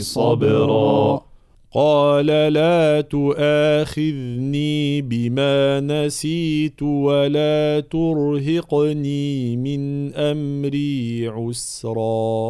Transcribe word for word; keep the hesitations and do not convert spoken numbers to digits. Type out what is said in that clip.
صبرا. قال لا تؤاخذني بما نسيت ولا ترهقني من أمري عسرا.